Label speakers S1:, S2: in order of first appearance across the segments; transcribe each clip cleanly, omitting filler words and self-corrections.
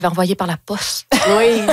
S1: envoyé par la poste.
S2: Oui.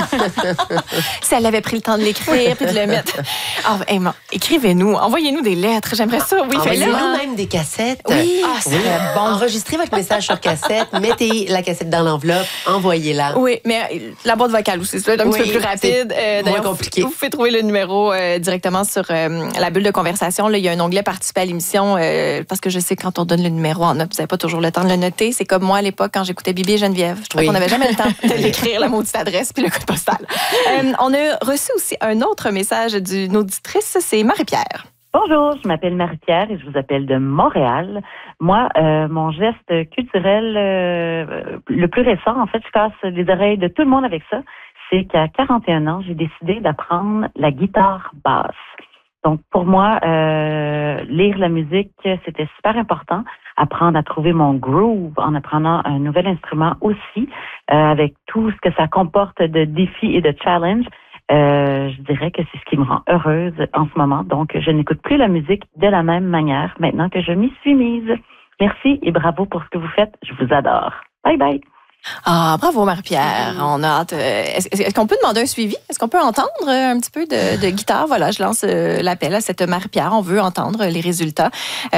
S3: Si elle avait pris le temps de l'écrire puis de le mettre. Écrivez-nous, envoyez-nous des lettres. J'aimerais ça. Oui,
S2: envoyez-nous même des cassettes.
S3: Oui.
S2: C'est bon. Enregistrez votre message sur cassette, mettez la cassette dans l'enveloppe, envoyez-la.
S3: Oui, mais la boîte vocale aussi, c'est un petit peu plus rapide.
S2: Moins compliqué.
S3: Vous pouvez trouver le numéro directement sur la bulle de conversation. Là, il y a un onglet participer à l'émission parce que je sais que quand on donne le numéro en note, vous n'avez pas toujours le temps de le noter. C'est comme moi à l'époque quand j'écoutais Bibi et Geneviève. Je trouvais qu'on n'avait jamais le temps de l'écrire, la maudite adresse puis le code postal. On a reçu aussi un autre message d'une auditrice, c'est Marie-Pierre.
S4: Bonjour, je m'appelle Marie-Pierre et je vous appelle de Montréal. Moi, mon geste culturel le plus récent, en fait, je casse les oreilles de tout le monde avec ça, c'est qu'à 41 ans, j'ai décidé d'apprendre la guitare basse. Donc, pour moi, lire la musique, c'était super important. Apprendre à trouver mon groove en apprenant un nouvel instrument aussi, avec tout ce que ça comporte de défis et de challenges. Je dirais que c'est ce qui me rend heureuse en ce moment. Donc, je n'écoute plus la musique de la même manière maintenant que je m'y suis mise. Merci et bravo pour ce que vous faites. Je vous adore. Bye bye.
S3: Ah, bravo Marie-Pierre. On a hâte. Est-ce qu'on peut demander un suivi? Est-ce qu'on peut entendre un petit peu de guitare? Voilà, je lance l'appel à cette Marie-Pierre. On veut entendre les résultats.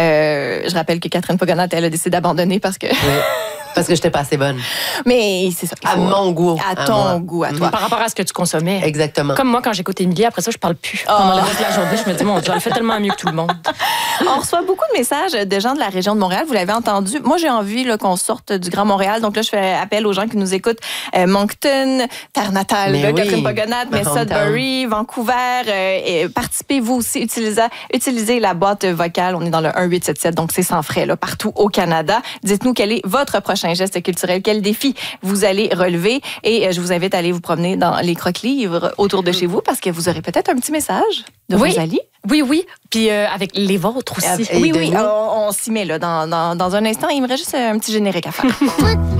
S3: Je rappelle que Catherine Pogonat, elle a décidé d'abandonner parce que...
S2: Oui. Parce que je n'étais pas assez bonne.
S3: Mais c'est ça.
S2: À mon goût.
S3: À ton goût, à toi.
S1: Par rapport à ce que tu consommais.
S2: Exactement.
S1: Comme moi, quand j'écoute Émilie, après ça, je parle plus. Pendant le reste de la journée, je me dis, mon Dieu, elle fait tellement mieux que tout le monde.
S3: On reçoit beaucoup de messages de gens de la région de Montréal. Vous l'avez entendu. Moi, j'ai envie qu'on sorte du Grand Montréal. Donc là, je fais appel aux gens qui nous écoutent. Moncton, terre natale de Catherine Pogonat, mais Sudbury, Vancouver. Participez, vous aussi. Utilisez la boîte vocale. On est dans le 1877, donc c'est sans frais là, partout au Canada. Dites-nous quel est votre prochain geste culturel. Quel défi vous allez relever? Et je vous invite à aller vous promener dans les croque-livres autour de chez vous parce que vous aurez peut-être un petit message de Rosalie.
S1: Oui. Puis avec les vôtres aussi.
S3: Oui, on s'y met là. Dans un instant, il me reste juste un petit générique à faire.